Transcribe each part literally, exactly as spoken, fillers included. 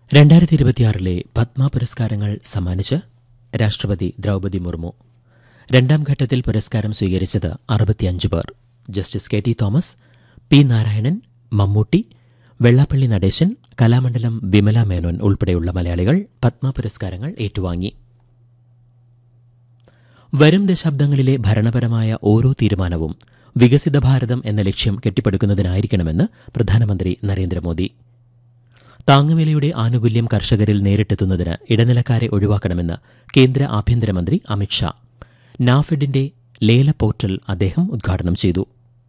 രണ്ടായിരത്തി ഇരുപത്തിയാറിലെ പത്മ പുരസ്കാരങ്ങൾ സമ്മാനിച്ച് രാഷ്ട്രപതി ദ്രൌപദി മുർമു. രണ്ടാം ഘട്ടത്തിൽ പുരസ്കാരം സ്വീകരിച്ചത് അറുപത്തിയഞ്ച് പേർ. Justice K T Thomas, P Narayanan, Mammootty, Vellappally Natesan, Kalamandalam Vimala Menon ഉൾപ്പെടെയുള്ള മലയാളികൾ പത്മ പുരസ്കാരങ്ങൾ ഏറ്റുവാങ്ങി. വരും ദശാബ്ദങ്ങളിലെ ഭരണപരമായ ഓരോ തീരുമാനവും വികസിത ഭാരതം എന്ന ലക്ഷ്യം കെട്ടിപ്പടുക്കുന്നതിനായിരിക്കണമെന്ന് പ്രധാനമന്ത്രി നരേന്ദ്രമോദി. താങ്ങുവിലയുടെ ആനുകൂല്യം കർഷകരിൽ നേരിട്ടെത്തുന്നതിന് ഇടനിലക്കാരെ ഒഴിവാക്കണമെന്ന് കേന്ദ്ര ആഭ്യന്തരമന്ത്രി അമിത്ഷാ. നാഫെഡിന്റെ ലേല പോർട്ടൽ അദ്ദേഹം ഉദ്ഘാടനം ചെയ്തു.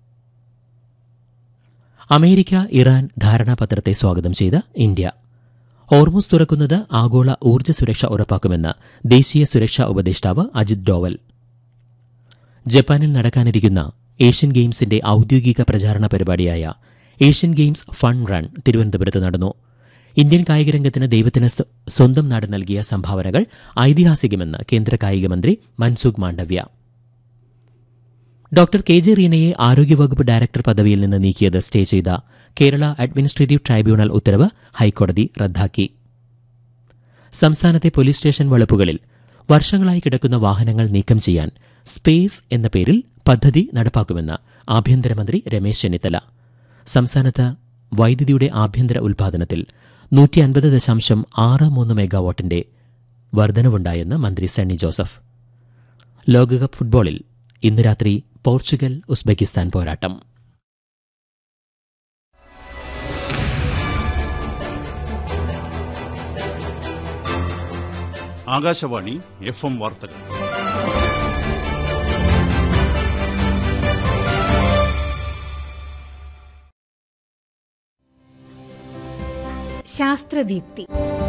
അമേരിക്ക ഇറാൻ ധാരണാപത്രത്തെ സ്വാഗതം ചെയ്ത ഇന്ത്യ. ഹോർമുസ് തുറക്കുന്നത് ആഗോള ഊർജ്ജ സുരക്ഷ ഉറപ്പാക്കുമെന്ന് ദേശീയ സുരക്ഷാ ഉപദേഷ്ടാവ് അജിത് ഡോവൽ. ജപ്പാനിൽ നടക്കാനിരിക്കുന്ന ഏഷ്യൻ ഗെയിംസിന്റെ ഔദ്യോഗിക പ്രചാരണ പരിപാടിയായ ഏഷ്യൻ ഗെയിംസ് ഫൺ റൺ തിരുവനന്തപുരത്ത് നടന്നു. ഇന്ത്യൻ കായികരംഗത്തിന് ദൈവത്തിന് സ്വന്തം നാട് നൽകിയ സംഭാവനകൾ ഐതിഹാസികമെന്ന് കേന്ദ്ര കായികമന്ത്രി Mansukh Mandaviya. Doctor K J റീനയെ ആരോഗ്യവകുപ്പ് ഡയറക്ടർ പദവിയിൽ നിന്ന് നീക്കിയത് സ്റ്റേ ചെയ്ത കേരള അഡ്മിനിസ്ട്രേറ്റീവ് ട്രൈബ്യൂണൽ ഉത്തരവ് ഹൈക്കോടതി റദ്ദാക്കി. സംസ്ഥാനത്തെ പോലീസ് സ്റ്റേഷൻ വളപ്പുകളിൽ വർഷങ്ങളായി കിടക്കുന്ന വാഹനങ്ങൾ നീക്കം ചെയ്യാൻ സ്പേസ് എന്ന പേരിൽ പദ്ധതി നടപ്പാക്കുമെന്ന് ആഭ്യന്തരമന്ത്രി രമേശ് ചെന്നിത്തല. സംസ്ഥാനത്ത് വൈദ്യുതിയുടെ ആഭ്യന്തര ഉൽപാദനത്തിൽ നൂറ്റി അൻപത് ദശാംശം ആറ് മൂന്ന് മെഗാവാട്ടിന്റെ വർധനവുണ്ടായെന്ന് മന്ത്രി സണ്ണി ജോസഫ്. ലോകകപ്പ് ഫുട്ബോളിൽ ഇന്ന് രാത്രി പോർച്ചുഗൽ ഉസ്ബെക്കിസ്ഥാൻ പോരാട്ടം. ആകാശവാണി എഫ് എം വാർത്തകൾ. ശാസ്ത്രദീപ്തി.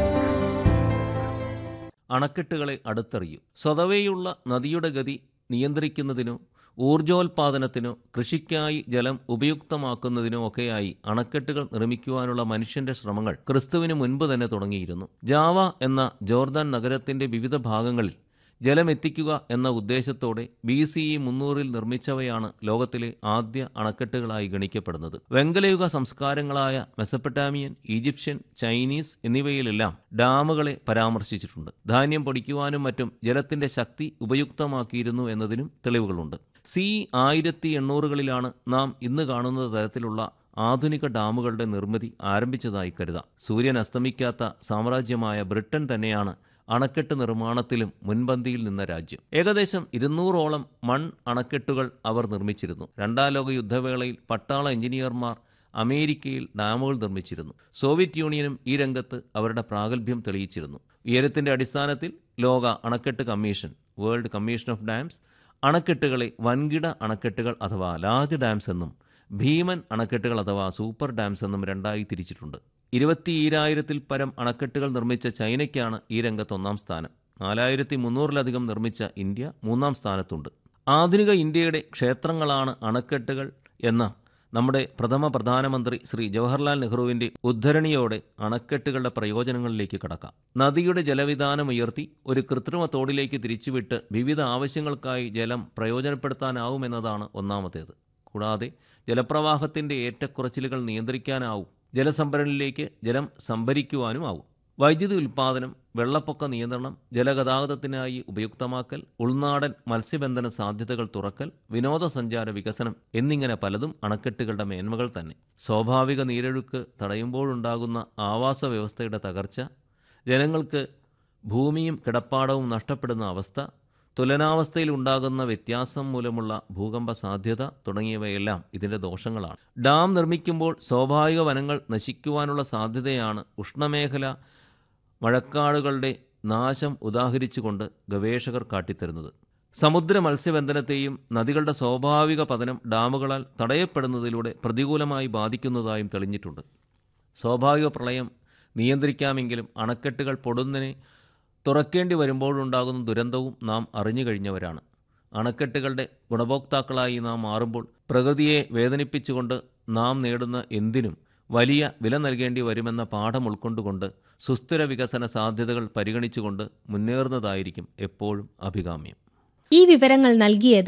അണക്കെട്ടുകളെ അടുത്തറിയൂ. സ്വതവേയുള്ള നദിയുടെ ഗതി നിയന്ത്രിക്കുന്നതിനോ ഊർജോൽപാദനത്തിനോ കൃഷിക്കായി ജലം ഉപയുക്തമാക്കുന്നതിനോ ഒക്കെയായി അണക്കെട്ടുകൾ നിർമ്മിക്കുവാനുള്ള മനുഷ്യന്റെ ശ്രമങ്ങൾ ക്രിസ്തുവിന് മുൻപ് തന്നെ തുടങ്ങിയിരുന്നു. ജാവ എന്ന ജോർദാൻ നഗരത്തിന്റെ വിവിധ ഭാഗങ്ങളിൽ ജലമെത്തിക്കുക എന്ന ഉദ്ദേശത്തോടെ ബി സി ഇ മുന്നൂറിൽ നിർമ്മിച്ചവയാണ് ലോകത്തിലെ ആദ്യ അണക്കെട്ടുകളായി ഗണിക്കപ്പെടുന്നത്. വെങ്കലയുഗ സംസ്കാരങ്ങളായ മെസപ്പൊട്ടാമിയൻ, ഈജിപ്ഷ്യൻ, ചൈനീസ് എന്നിവയിലെല്ലാം ഡാമുകളെ പരാമർശിച്ചിട്ടുണ്ട്. ധാന്യം പൊടിക്കുവാനും മറ്റും ജലത്തിന്റെ ശക്തി ഉപയുക്തമാക്കിയിരുന്നു എന്നതിനും തെളിവുകളുണ്ട്. സി ആയിരത്തി എണ്ണൂറുകളിലാണ് നാം ഇന്ന് കാണുന്ന തരത്തിലുള്ള ആധുനിക ഡാമുകളുടെ നിർമ്മിതി ആരംഭിച്ചതായി കരുതാം. സൂര്യൻ അസ്തമിക്കാത്ത സാമ്രാജ്യമായ ബ്രിട്ടൻ തന്നെയാണ് അണക്കെട്ട് നിർമ്മാണത്തിലും മുൻപന്തിയിൽ നിന്ന രാജ്യം. ഏകദേശം ഇരുന്നൂറോളം മൺ അണക്കെട്ടുകൾ അവർ നിർമ്മിച്ചിരുന്നു. രണ്ടാം ലോക യുദ്ധവേളയിൽ പട്ടാള എഞ്ചിനീയർമാർ അമേരിക്കയിൽ ഡാമുകൾ നിർമ്മിച്ചിരുന്നു. സോവിയറ്റ് യൂണിയനും ഈ രംഗത്ത് അവരുടെ പ്രാഗൽഭ്യം തെളിയിച്ചിരുന്നു. ഉയരത്തിന്റെ അടിസ്ഥാനത്തിൽ ലോക അണക്കെട്ട് commission, world commission of dams, അണക്കെട്ടുകളെ വൻകിട അണക്കെട്ടുകൾ അഥവാ ലാർജ് ഡാംസ് എന്നും ഭീമൻ അണക്കെട്ടുകൾ അഥവാ സൂപ്പർ ഡാംസ് എന്നും രണ്ടായി തിരിച്ചിട്ടുണ്ട്. ഇരുപത്തിയേഴായിരത്തിൽ പരം അണക്കെട്ടുകൾ നിർമ്മിച്ച ചൈനയ്ക്കാണ് ഈ രംഗത്ത് ഒന്നാം സ്ഥാനം. നാലായിരത്തി മുന്നൂറിലധികം നിർമ്മിച്ച ഇന്ത്യ മൂന്നാം സ്ഥാനത്തുണ്ട്. ആധുനിക ഇന്ത്യയുടെ ക്ഷേത്രങ്ങളാണ് അണക്കെട്ടുകൾ എന്ന നമ്മുടെ പ്രഥമ പ്രധാനമന്ത്രി ശ്രീ ജവഹർലാൽ നെഹ്റുവിൻ്റെ ഉദ്ധരണിയോടെ അണക്കെട്ടുകളുടെ പ്രയോജനങ്ങളിലേക്ക് കടക്കാം. നദിയുടെ ജലവിധാനം ഉയർത്തി ഒരു കൃത്രിമ തോടിലേക്ക് തിരിച്ചുവിട്ട് വിവിധ ആവശ്യങ്ങൾക്കായി ജലം പ്രയോജനപ്പെടുത്താനാവുമെന്നതാണ് ഒന്നാമത്തേത്. കൂടാതെ ജലപ്രവാഹത്തിൻ്റെ ഏറ്റക്കുറച്ചിലുകൾ നിയന്ത്രിക്കാനാവും. ജലസംഭരണിയിലേക്ക് ജലം സംഭരിക്കുവാനുമാവും. വൈദ്യുതി ഉൽപ്പാദനം, വെള്ളപ്പൊക്ക നിയന്ത്രണം, ജലഗതാഗതത്തിനായി ഉപയുക്തമാക്കൽ, ഉൾനാടൻ മത്സ്യബന്ധന സാധ്യതകൾ തുറക്കൽ, വിനോദസഞ്ചാര വികസനം എന്നിങ്ങനെ പലതും അണക്കെട്ടുകളുടെ മേന്മകൾ തന്നെ. സ്വാഭാവിക നീരൊഴുക്ക് തടയുമ്പോഴുണ്ടാകുന്ന ആവാസ വ്യവസ്ഥയുടെ തകർച്ച, ജനങ്ങൾക്ക് ഭൂമിയും കിടപ്പാടവും നഷ്ടപ്പെടുന്ന അവസ്ഥ, തുലനാവസ്ഥയിൽ ഉണ്ടാകുന്ന വ്യത്യാസം മൂലമുള്ള ഭൂകമ്പ സാധ്യത തുടങ്ങിയവയെല്ലാം ഇതിൻ്റെ ദോഷങ്ങളാണ്. ഡാം നിർമ്മിക്കുമ്പോൾ സ്വാഭാവിക വനങ്ങൾ നശിക്കുവാനുള്ള സാധ്യതയാണ് ഉഷ്ണമേഖല മഴക്കാടുകളുടെ നാശം ഉദാഹരിച്ചുകൊണ്ട് ഗവേഷകർ കാട്ടിത്തരുന്നത്. സമുദ്ര മത്സ്യബന്ധനത്തെയും നദികളുടെ സ്വാഭാവിക പതനം ഡാമുകളാൽ തടയപ്പെടുന്നതിലൂടെ പ്രതികൂലമായി ബാധിക്കുന്നതായും തെളിഞ്ഞിട്ടുണ്ട്. സ്വാഭാവിക പ്രളയം നിയന്ത്രിക്കാമെങ്കിലും അണക്കെട്ടുകൾ പൊടുന്നതിനെ തുറക്കേണ്ടി വരുമ്പോഴുണ്ടാകുന്ന ദുരന്തവും നാം അറിഞ്ഞു കഴിഞ്ഞവരാണ്. അണക്കെട്ടുകളുടെ ഗുണഭോക്താക്കളായി നാം മാറുമ്പോൾ പ്രകൃതിയെ വേദനിപ്പിച്ചുകൊണ്ട് നാം നേടുന്ന എന്തിനും വലിയ വില നൽകേണ്ടി വരുമെന്ന പാഠം ഉൾക്കൊണ്ടുകൊണ്ട് സുസ്ഥിര വികസന സാധ്യതകൾ പരിഗണിച്ചുകൊണ്ട് മുന്നേറുന്നതായിരിക്കും എപ്പോഴും അഭികാമ്യം. ഈ വിവരങ്ങൾ നൽകിയത്